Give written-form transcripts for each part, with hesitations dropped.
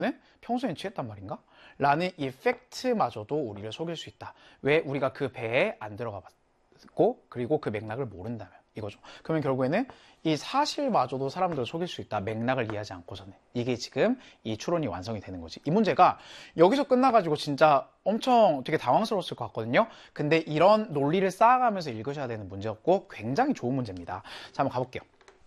평소엔 취했단 말인가? 라는 이펙트마저도 우리를 속일 수 있다. 왜? 우리가 그 배에 안 들어가 봤고 그리고 그 맥락을 모른다면 이거죠. 그러면 결국에는 이 사실마저도 사람들을 속일 수 있다. 맥락을 이해하지 않고서는. 이게 지금 이 추론이 완성이 되는 거지. 이 문제가 여기서 끝나가지고 진짜 엄청 되게 당황스러웠을 것 같거든요. 근데 이런 논리를 쌓아가면서 읽으셔야 되는 문제였고 굉장히 좋은 문제입니다. 자, 한번 가볼게요.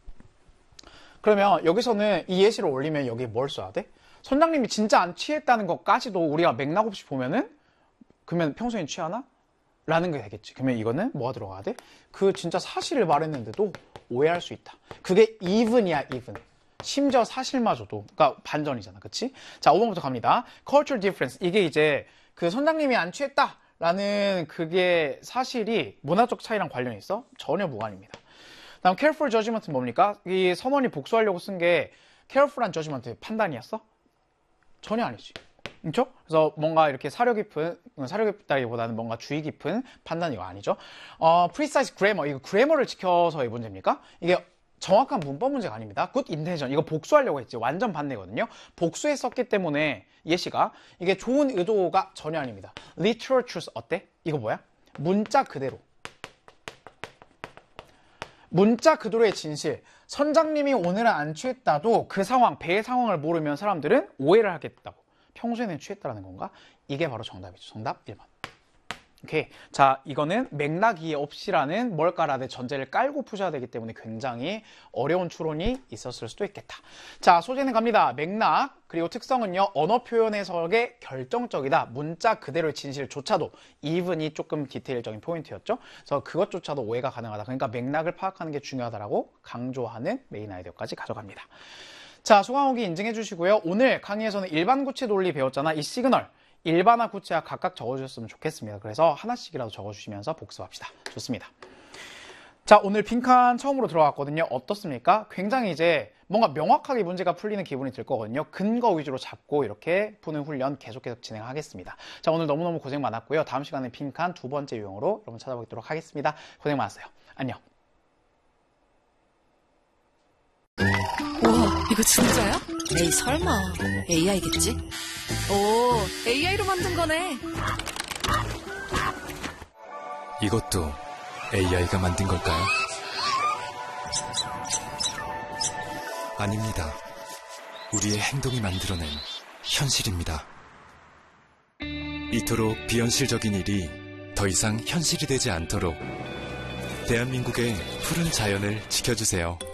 그러면 여기서는 이 예시를 올리면 여기에 뭘 써야 돼? 선장님이 진짜 안 취했다는 것까지도 우리가 맥락 없이 보면은 그러면 평소엔 취하나? 라는 게 되겠지. 그러면 이거는 뭐가 들어가야 돼? 그 진짜 사실을 말했는데도 오해할 수 있다. 그게 even이야, even. 심지어 사실마저도. 그러니까 반전이잖아. 그치? 자, 5번부터 갑니다. cultural difference. 이게 이제 그 선장님이 안 취했다. 라는 그게 사실이 문화적 차이랑 관련이 있어? 전혀 무관입니다. 다음 careful judgment는 뭡니까? 이 선원이 복수하려고 쓴 게 careful한 judgment 판단이었어? 전혀 아니지. 그렇죠? 그래서 뭔가 이렇게 사려 깊다기보다는 뭔가 주의 깊은 판단 이거 아니죠. precise grammar 이거 그래머를 지켜서의 문제입니까? 이게 정확한 문법 문제가 아닙니다. good intention 이거 복수하려고 했지. 완전 반대거든요. 복수했었기 때문에 예시가 이게 좋은 의도가 전혀 아닙니다. literal truth 어때? 이거 뭐야? 문자 그대로. 문자 그대로의 진실. 선장님이 오늘은 안 취했다도 그 상황, 배의 상황을 모르면 사람들은 오해를 하겠다고. 평소에는 취했다라는 건가? 이게 바로 정답이죠. 정답 1번. 오케이. 자, 이거는 맥락 이해 없이라는 뭘까라는 전제를 깔고 푸셔야 되기 때문에 굉장히 어려운 추론이 있었을 수도 있겠다. 자, 소재는 갑니다. 맥락, 그리고 특성은요. 언어 표현 해석에 결정적이다. 문자 그대로의 진실조차도 even이 조금 디테일적인 포인트였죠. 그래서 그것조차도 오해가 가능하다. 그러니까 맥락을 파악하는 게 중요하다라고 강조하는 메인 아이디어까지 가져갑니다. 자, 소강호기 인증해 주시고요. 오늘 강의에서는 일반 구체 논리 배웠잖아. 이 시그널, 일반화 구체와 각각 적어주셨으면 좋겠습니다. 그래서 하나씩이라도 적어주시면서 복습합시다. 좋습니다. 자, 오늘 빈칸 처음으로 들어갔거든요. 어떻습니까? 굉장히 이제 뭔가 명확하게 문제가 풀리는 기분이 들 거거든요. 근거 위주로 잡고 이렇게 푸는 훈련 계속 진행하겠습니다. 자, 오늘 너무너무 고생 많았고요. 다음 시간에 빈칸 두 번째 유형으로 여러분 찾아보도록 하겠습니다. 고생 많았어요. 안녕. 우와, 이거 진짜야? 에이, 설마. AI겠지? 오, AI로 만든 거네. 이것도 AI가 만든 걸까요? 아닙니다. 우리의 행동이 만들어낸 현실입니다. 이토록 비현실적인 일이 더 이상 현실이 되지 않도록 대한민국의 푸른 자연을 지켜주세요.